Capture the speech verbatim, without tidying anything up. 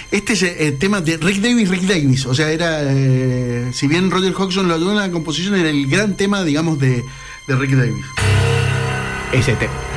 Este es el tema de Rick Davis, Rick Davis. O sea, era. Eh, si bien Roger Hodgson lo ayudó en la composición, era el gran tema, digamos, de, de Rick Davis. Ese tema.